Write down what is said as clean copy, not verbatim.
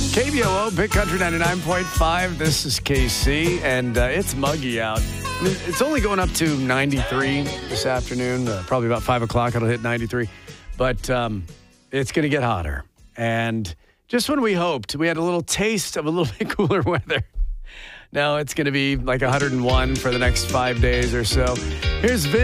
KBOO, Big Country 99.5. This is KC, and it's muggy out. I mean, it's only going up to 93 this afternoon. Probably about 5 o'clock it'll hit 93. But it's going to get hotter. And just when we hoped, we had a little taste of a little bit cooler weather. Now it's going to be like 101 for the next 5 days or so. Here's Vince.